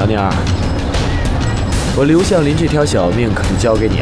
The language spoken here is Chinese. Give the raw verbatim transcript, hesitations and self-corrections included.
宁儿，我刘向林这条小命可就交给你